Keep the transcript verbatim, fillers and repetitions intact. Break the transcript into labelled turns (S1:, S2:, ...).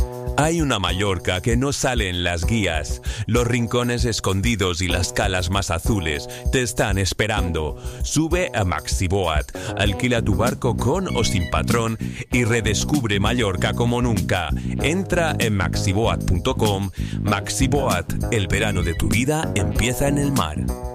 S1: Hay una Mallorca que no sale en las guías. Los rincones escondidos y las calas más azules te están esperando. Sube a Maxiboat, alquila tu barco con o sin patrón y redescubre Mallorca como nunca. Entra en maxiboat punto com. Maxiboat, el verano de tu vida empieza en el mar.